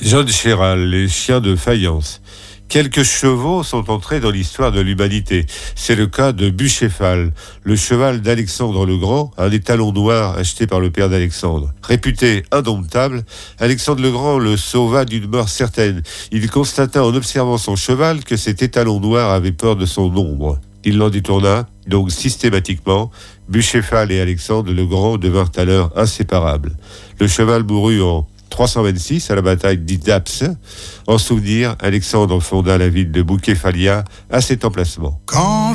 John Chéral, les chiens de faïence. Quelques chevaux sont entrés dans l'histoire de l'humanité. C'est le cas de Bucéphale, le cheval d'Alexandre le Grand, un étalon noir acheté par le père d'Alexandre. Réputé indomptable, Alexandre le Grand le sauva d'une mort certaine. Il constata en observant son cheval que cet étalon noir avait peur de son ombre. Il l'en détourna, donc systématiquement. Bucéphale et Alexandre le Grand devinrent alors inséparables. Le cheval mourut en 326 à la bataille d'Idaps. En souvenir, Alexandre fonda la ville de Bouquéphalia à cet emplacement.